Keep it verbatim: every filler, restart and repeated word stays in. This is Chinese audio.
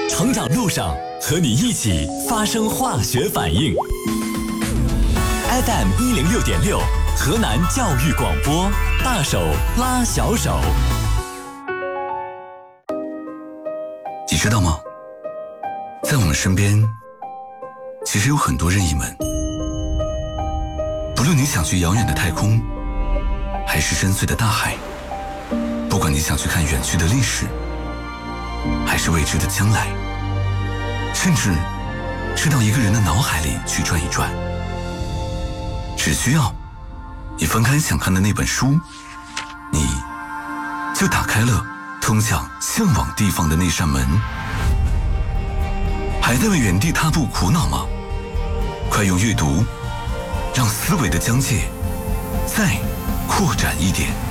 成长路上和你一起发生化学反应。F M 一零六点六，河南教育广播，大手拉小手。 你知道吗？在我们身边，其实有很多任意门。不论你想去遥远的太空，还是深邃的大海，不管你想去看远去的历史，还是未知的将来，甚至是到一个人的脑海里去转一转，只需要你翻开想看的那本书，你就打开了通向向往地方的那扇门。还在为原地踏步苦恼吗？快用阅读让思维的疆界再扩展一点。